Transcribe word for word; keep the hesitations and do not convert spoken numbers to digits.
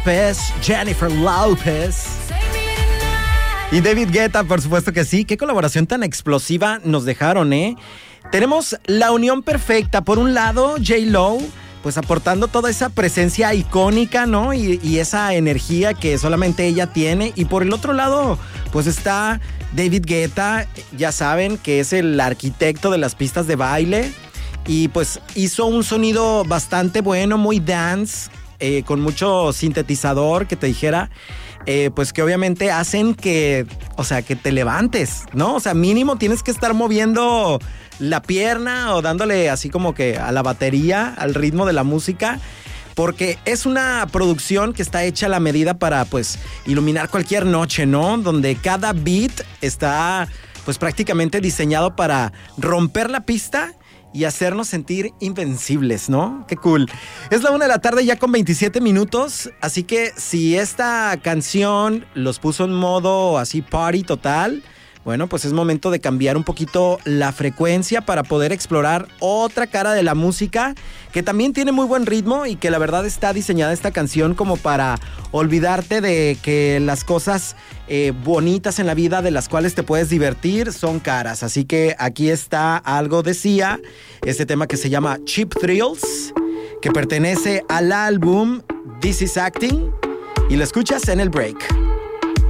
López, Jennifer López. Y David Guetta, por supuesto que sí. Qué colaboración tan explosiva nos dejaron, ¿eh? Tenemos la unión perfecta. Por un lado, J-Lo, pues aportando toda esa presencia icónica, ¿no? Y, y esa energía que solamente ella tiene. Y por el otro lado, pues está David Guetta, ya saben que es el arquitecto de las pistas de baile. Y pues hizo un sonido bastante bueno, muy dance, eh, con mucho sintetizador, que te dijera, eh, pues que obviamente hacen que, o sea, que te levantes, ¿no? O sea, mínimo tienes que estar moviendo la pierna o dándole así como que a la batería, al ritmo de la música, porque es una producción que está hecha a la medida para, pues, iluminar cualquier noche, ¿no? Donde cada beat está, pues, prácticamente diseñado para romper la pista y hacernos sentir invencibles, ¿no? ¡Qué cool! Es la una de la tarde ya con veintisiete minutos, así que si esta canción los puso en modo así party total, bueno, pues es momento de cambiar un poquito la frecuencia para poder explorar otra cara de la música que también tiene muy buen ritmo y que la verdad está diseñada esta canción como para olvidarte de que las cosas eh, bonitas en la vida de las cuales te puedes divertir son caras. Así que aquí está algo de Sia, este tema que se llama Cheap Thrills, que pertenece al álbum This Is Acting, y lo escuchas en el break.